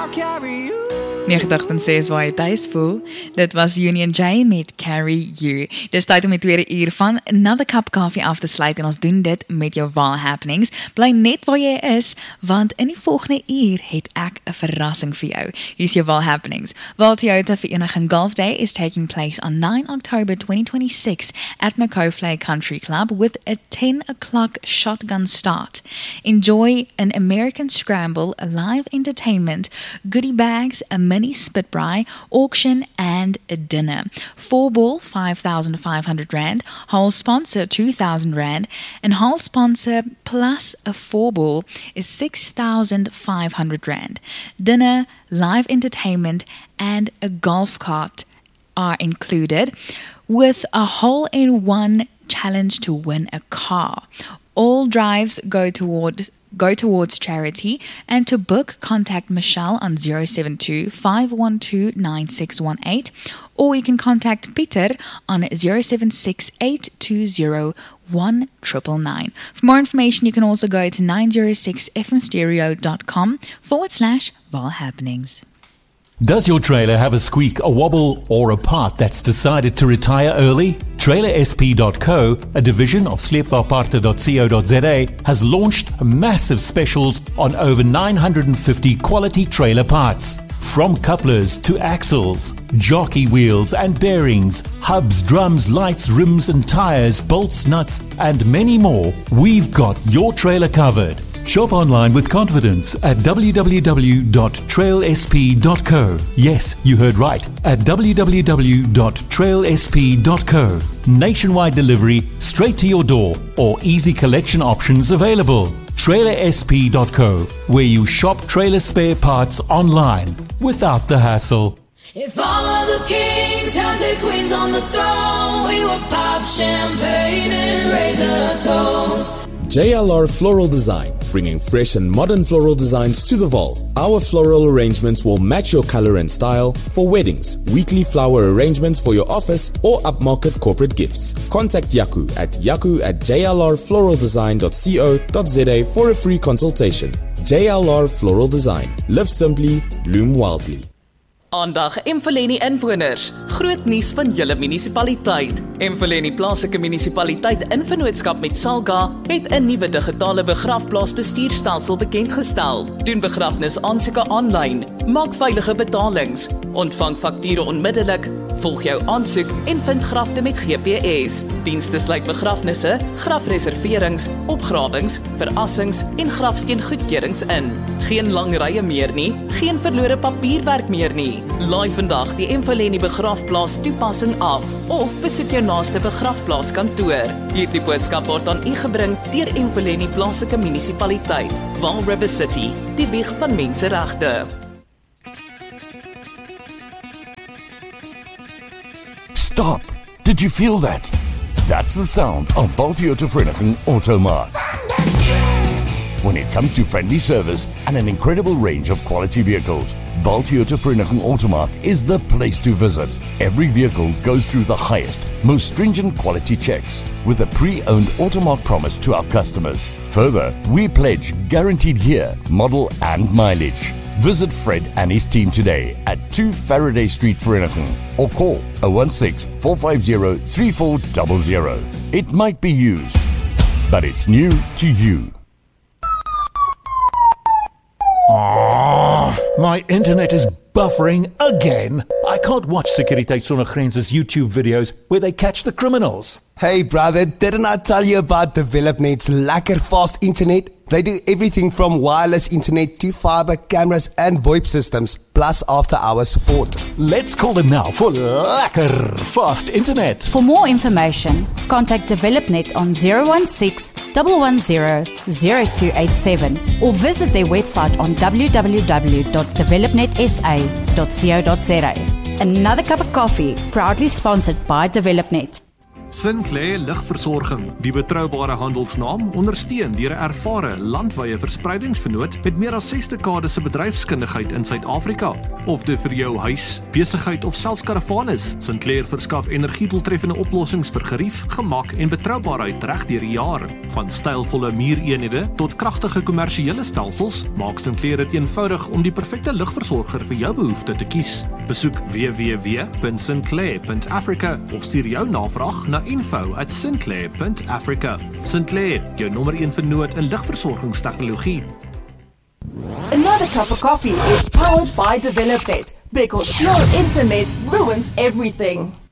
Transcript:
90.6 waar jy thuis voel. Dit was Union J met Carry You. Dis tyd om die tweede uur van Another Cup Coffee af te sluit en ons doen dit met jou Vaal Happenings. Bly net waar jy is, want in die volgende uur het ek 'n verrassing vir jou. Hier's jou Vaal Happenings. Vaal Toyota Vereniging Golf Day is taking place on 9 October 2026 at Makofle Country Club with a 10 o'clock shotgun start. Enjoy an American Scramble, a live entertainment, goodie bags, a mini spit braai, auction, and a dinner. 4-ball, 5,500 Rand, hole sponsor, 2,000 Rand, and hole sponsor plus a 4-ball is 6,500 Rand. Dinner, live entertainment, and a golf cart are included, with a hole-in-one challenge to win a car. All drives go towards charity, and to book, contact Michelle on 072-512-9618, or you can contact Peter on 076-820-1999. For more information, you can also go to 906fmstereo.com/Vaal Happenings. Does your trailer have a squeak, a wobble, or a part that's decided to retire early? TrailerSP.co, a division of sleepvaartparte.co.za, has launched massive specials on over 950 quality trailer parts. From couplers to axles, jockey wheels and bearings, hubs, drums, lights, rims and tires, bolts, nuts, and many more, we've got your trailer covered. Shop online with confidence at www.trailsp.co. Yes, you heard right, at www.trailsp.co. Nationwide delivery straight to your door or easy collection options available. TrailerSP.co, where you shop trailer spare parts online without the hassle. If all of the kings had their queens on the throne, we would pop champagne and raise a toast. JLR Floral Design, bringing fresh and modern floral designs to the Vaal. Our floral arrangements will match your color and style for weddings, weekly flower arrangements for your office, or upmarket corporate gifts. Contact Yaku at jlrfloraldesign.co.za for a free consultation. JLR Floral Design. Live simply, bloom wildly. Aandag Emfoleni inwoners. Groot nuus van julle munisipaliteit. Emfoleni plaaslike munisipaliteit in vennootskap met Salga het 'n nuwe digitale begrafplaasbestuurstelsel bekendgestel. Doen begrafnis aansoeke aanlyn, maak veilige betalings, ontvang fakture onmiddellik, volg jou aansoek en vind grafte met GPS. Dienste sluit begrafnisse, grafreserverings, opgrawings, verassings en grafsteengoedkeurings in. Geen lang rye meer nie, geen verlore papierwerk meer nie. Laai vandag die Emfoleni begrafplaas toepassing af of besoek jou naaste begrafplaaskantoor. Hierdie boodskap word aan u gebring deur Emfoleni plaaslike munisipaliteit, Vaal River City, die wieg van menseregte. Stop! Did you feel that? That's the sound of Vaal Toyota Vereniging Automark. When it comes to friendly service and an incredible range of quality vehicles, Vaal Toyota Vereniging Automark is the place to visit. Every vehicle goes through the highest, most stringent quality checks with a pre-owned Automark promise to our customers. Further, we pledge guaranteed year, model and mileage. Visit Fred and his team today at 2 Faraday Street, Vereniging, or call 016-450-3400. It might be used, but it's new to you. My internet is buffering again. I can't watch Sekuriteit Sonder Grense's YouTube videos where they catch the criminals. Hey brother, didn't I tell you about DevelopNet's lekker fast internet? They do everything from wireless internet to fiber, cameras and VoIP systems, plus after-hours support. Let's call them now for lekker fast internet. For more information, contact DevelopNet on 016-110-0287 or visit their website on www.developnetsa.co.za. Another Cup of Coffee, proudly sponsored by DevelopNet. Sinclair Ligversorging, die betroubare handelsnaam, ondersteun deur 'n ervare landwyse verspreidingsvernoot met meer as 6 dekades se bedryfskundigheid in Suid-Afrika. Of dit vir jou huis, besigheid of selfs karavaan is, Sinclair verskaf energiedoeltreffende oplossings vir gerief, gemak en betroubaarheid reg deur die jaar. Van stylvolle muureenhede tot kragtige kommersiële stelsels, maak Sinclair dit eenvoudig om die perfekte ligversorger vir jou behoefte te kies. Besoek www.sinclair.africa of stuur jou navraag na info@sinclair.africa. Sinclair, jou nommer 1 vernoot in ligversorgingstegnologie. Another Cup of Coffee is powered by DevelopNet, because slow internet ruins everything.